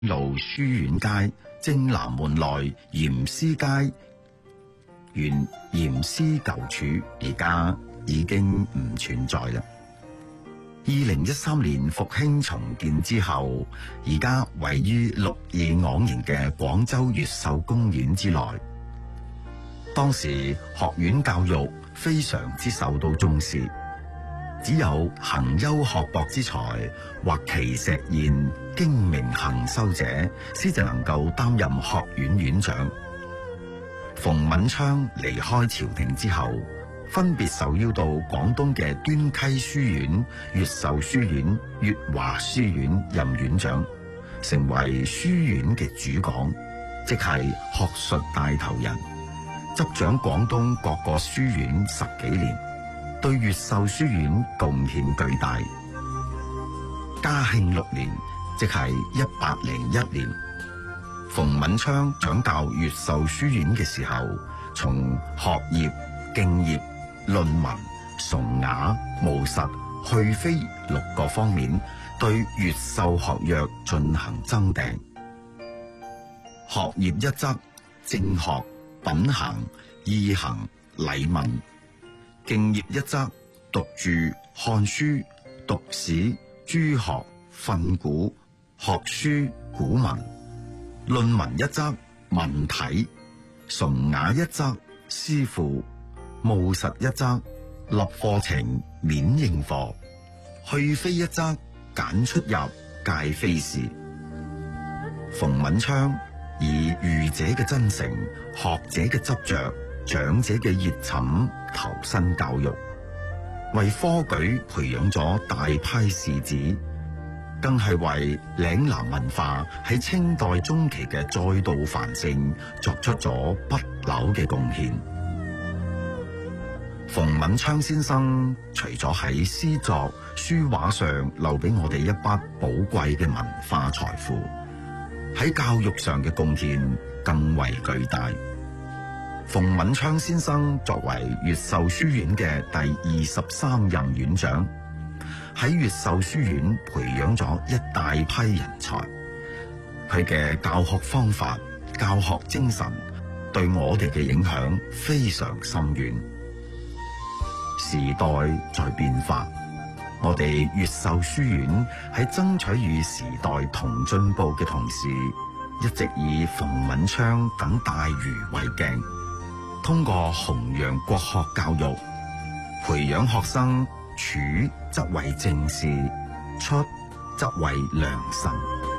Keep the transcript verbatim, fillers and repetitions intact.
路書院街、正南門內嚴師街原嚴師舊處，而家已經唔存在啦。二零一三年復興重建之後，而家位於綠意盎然嘅廣州越秀公園之內。當時學院教育非常之受到重視，只有行優學博之才或奇石現精明行修者，先至能夠擔任學院院長。馮敏昌離開朝廷之後，分別受邀到廣東嘅端溪書院、越秀書院、粵華書院任院長，成為書院嘅主講，即係學術帶頭人，執掌廣東各個書院十幾年，對越秀書院貢獻巨大。嘉慶六年，即係一八零一年，馮敏昌掌教越秀書院嘅時候，從學業、敬業、論文、崇雅、務實、去非六個方面對越秀學約進行增訂。學業一則正學、品行、義行、禮文；敬業一則讀著、看書、讀史、諸學、訓詁、學書、古文；論文一則文體；崇雅一則詩賦；務實一則立課程免應課；去非一則揀出入戒非事。馮敏昌以儒者嘅真誠、學者嘅執着、長者嘅熱忱投身教育，為科舉培養咗大批士子，更係為嶺南文化喺清代中期嘅再度繁盛作出咗不朽嘅貢獻。馮敏昌先生除咗喺詩作、書畫上留俾我哋一筆寶貴嘅文化財富，喺教育上嘅貢獻更為巨大。馮敏昌先生作為越秀書院嘅第二十三任院長，喺越秀書院培養咗一大批人才。佢嘅教學方法、教學精神對我哋嘅影響非常深遠。時代在變化，我哋越秀書院喺爭取與時代同進步嘅同時，一直以馮敏昌等大儒為鏡，通過弘揚國學教育，培養學生處則為正士，出則為良臣。